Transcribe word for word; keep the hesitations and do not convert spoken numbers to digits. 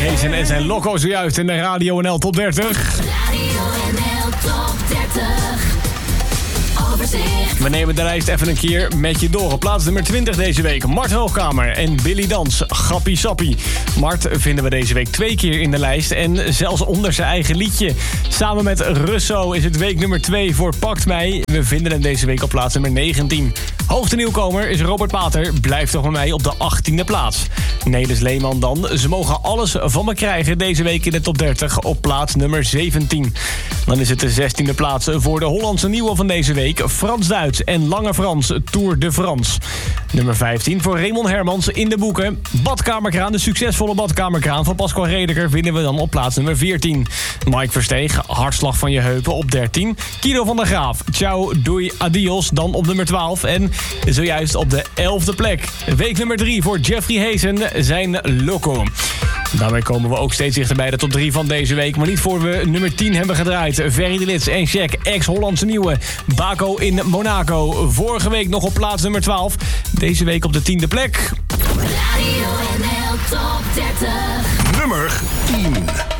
Hazen en zijn Loco zojuist in de Radio N L Top dertig. Radio N L Top dertig. Overzicht. We nemen de lijst even een keer met je door. Op plaats nummer twintig deze week Mart Hoogkamer en Billy Dans, Grappie Sappie. Mart vinden we deze week twee keer in de lijst en zelfs onder zijn eigen liedje. Samen met Russo is het week nummer twee voor Pakt Mij. We vinden hem deze week op plaats nummer negentien. Hoogste nieuwkomer is Robert Pater, blijft toch bij mij op de achttiende plaats. Nelis Leeman dan, Ze mogen alles van me krijgen deze week in de top dertig op plaats nummer zeventien. Dan is het de zestiende plaats voor de Hollandse nieuwe van deze week, Frans Duits en Lange Frans, Tour de France. Nummer vijftien voor Raymond Hermans in de boeken. Badkamerkraan, de succesvolle badkamerkraan van Pascal Redeker vinden we dan op plaats nummer veertien. Mike Versteeg, Hartslag van je heupen op dertien. Guido van der Graaf, Ciao, doei, adios, dan op nummer twaalf. En zojuist op de elfde plek. Week nummer drie voor Jeffrey Hazen, zijn Loco. Daarmee komen we ook steeds dichter bij de top drie van deze week. Maar niet voor we nummer tien hebben gedraaid. Ferry de Lits en Shaq, ex-Hollandse nieuwe. Baco in Monaco. Vorige week nog op plaats nummer twaalf. Deze week op de tiende plek. Radio N L Top dertig. Nummer tien.